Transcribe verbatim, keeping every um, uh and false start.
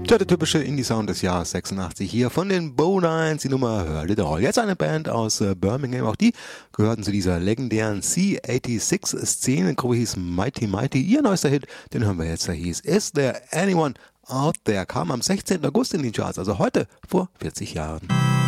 Tja, der typische Indie-Sound des Jahres sechsundachtzig hier von den Bowlines, die Nummer Hurley the Hall. Jetzt eine Band aus äh, Birmingham, auch die gehörten zu dieser legendären C sechsundachtzig-Szene, Gruppe hieß Mighty Mighty. Ihr neuester Hit, den hören wir jetzt, der hieß Is There Anyone Out There, kam am sechzehnten August in die Charts, also heute vor vierzig Jahren.